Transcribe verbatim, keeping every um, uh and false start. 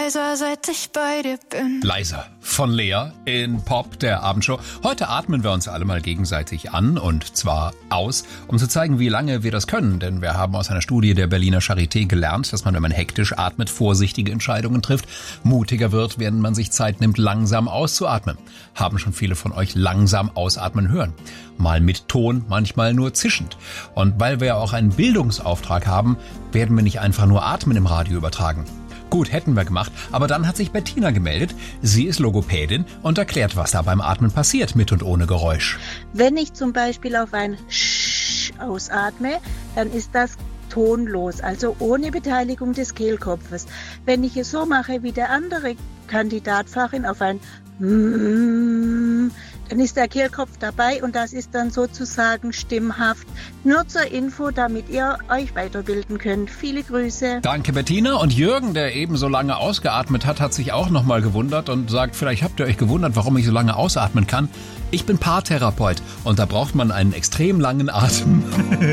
leiser, seit ich bei dir bin. Leiser von Lea in Pop, der Abendshow. Heute atmen wir uns alle mal gegenseitig an und zwar aus, um zu zeigen, wie lange wir das können. Denn wir haben aus einer Studie der Berliner Charité gelernt, dass man, wenn man hektisch atmet, vorsichtige Entscheidungen trifft, mutiger wird, wenn man sich Zeit nimmt, langsam auszuatmen. Haben schon viele von euch langsam ausatmen hören. Mal mit Ton, manchmal nur zischend. Und weil wir ja auch einen Bildungsauftrag haben, werden wir nicht einfach nur Atmen im Radio übertragen. Gut, hätten wir gemacht, aber dann hat sich Bettina gemeldet. Sie ist Logopädin und erklärt, was da beim Atmen passiert, mit und ohne Geräusch. Wenn ich zum Beispiel auf ein Sch ausatme, dann ist das tonlos, also ohne Beteiligung des Kehlkopfes. Wenn ich es so mache wie der andere Kandidat vorhin auf ein M, dann ist der Kehlkopf dabei und das ist dann sozusagen stimmhaft. Nur zur Info, damit ihr euch weiterbilden könnt. Viele Grüße. Danke, Bettina. Und Jürgen, der eben so lange ausgeatmet hat, hat sich auch nochmal gewundert und sagt, vielleicht habt ihr euch gewundert, warum ich so lange ausatmen kann. Ich bin Paartherapeut und da braucht man einen extrem langen Atem.